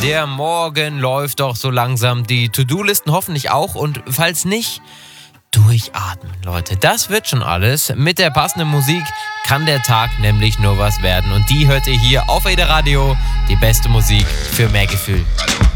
Der Morgen läuft doch so langsam, die To-Do-Listen hoffentlich auch und falls nicht, durchatmen, Leute. Das wird schon alles. Mit der passenden Musik kann der Tag nämlich nur was werden und die hört ihr hier auf AIDA Radio, die beste Musik für mehr Gefühl.